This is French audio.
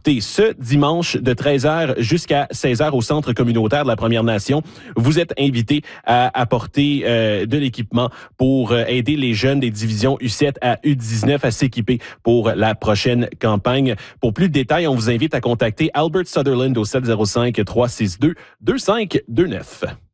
Écoutez, ce dimanche de 13h jusqu'à 16h au Centre communautaire de la Première Nation, vous êtes invités à apporter de l'équipement pour aider les jeunes des divisions U7 à U19 à s'équiper pour la prochaine campagne. Pour plus de détails, on vous invite à contacter Albert Sutherland au 705-362-2529.